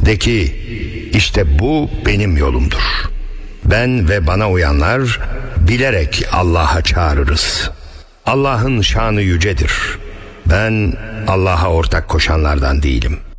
De ki, işte bu benim yolumdur. Ben ve bana uyanlar bilerek Allah'a çağırırız. Allah'ın şanı yücedir. Ben Allah'a ortak koşanlardan değilim.